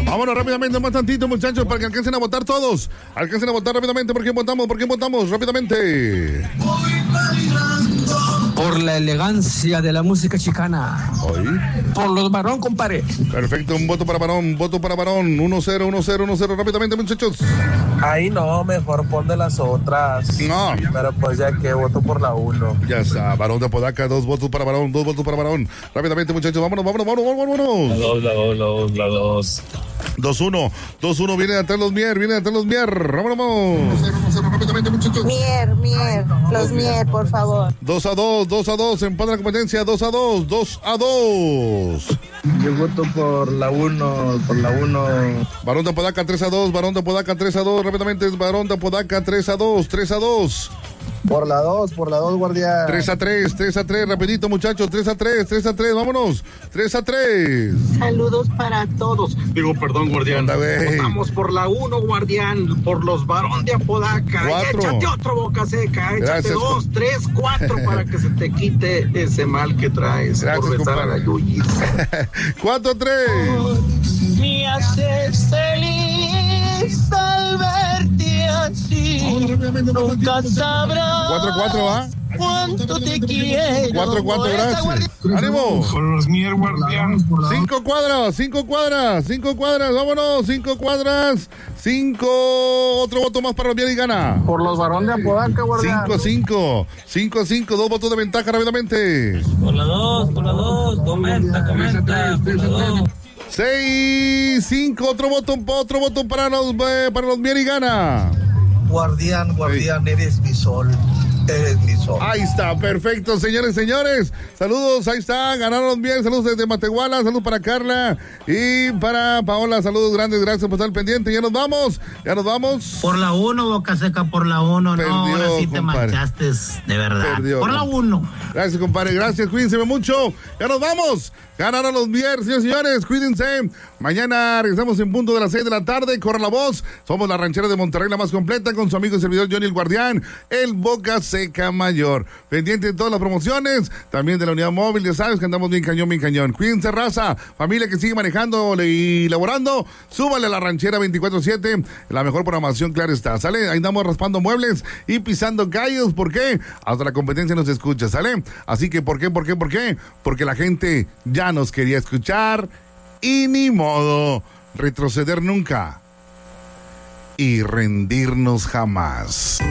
Vámonos rápidamente, más tantito, muchachos, para que alcancen a votar todos. Alcancen a votar rápidamente. ¿Por quién votamos? ¿Por quién votamos? Rápidamente. Por la elegancia de la música chicana. Hoy. Por los varón, compadre. Perfecto, un voto para varón, 1-0, rápidamente, muchachos. Ahí no, mejor pon de las otras. No. Pero pues ya que voto por la 1. Ya está, varón de Apodaca, 2 votos para varón, 2 votos para varón. Rápidamente, muchachos, vámonos. La 2. 2-1, viene de atrás los Mier, vámonos. Rápidamente, muchachos. Mier, los Mier, por favor. 2-2, empate la competencia, 2-2. Yo voto por la 1, Varón de Apodaca, 3-2, rápidamente, Varón de Apodaca, 3-2. Por la 2, guardián. 3-3, rapidito, muchachos, 3-3, vámonos, 3-3. Saludos para todos. Perdón, guardián. Votamos por la 1, guardián, por los varón de Apodaca. 4. Échate otro boca seca, échate Gracias, 2, 3, 4 para que se te quite ese mal que traes. Gracias, por besar compadre. a la Yuyis. 4-3. Me haces feliz al verte así. Nunca sabrás 4-4, ¿va? cuánto te quiero. 4-4, gracias. ¡Ánimo! Con los Mier, guardián. 5 cuadras, vámonos, 5 cuadras. 5, otro voto más para los Mier y gana. Por los varón de Apodaca, guardián. 5-5, 2 votos de ventaja rápidamente. Por la 2, comenta. Por la 2. 6-5, otro voto para los Mier y gana. Guardián, eres mi sol. Ahí está, perfecto, señores. Saludos, ahí está, ganaron los bien. Saludos desde Matehuala, saludos para Carla y para Paola. Saludos grandes, gracias por estar pendiente. Ya nos vamos. Por la 1, boca seca, por la 1. Perdió, no, ahora sí te compadre. manchaste, de verdad. Perdió. Por la 1. Gracias, compadre, gracias, cuídense mucho. Ya nos vamos. Ganaron los Mier, señores, cuídense. Mañana regresamos en punto de las 6 de la tarde. Corre la voz. Somos la ranchera de Monterrey, la más completa, con su amigo y servidor Johnny el Guardián, el Boca Seca Mayor. Pendiente de todas las promociones, también de la unidad móvil, ya sabes que andamos bien cañón. Cuídense, raza, familia que sigue manejando y laborando, súbale a la ranchera 24/7, la mejor programación, claro está, ¿sale? Ahí andamos raspando muebles y pisando callos, ¿por qué? Hasta la competencia nos escucha, ¿sale? Así que, ¿por qué? Porque la gente ya nos quería escuchar y ni modo, retroceder nunca y rendirnos jamás.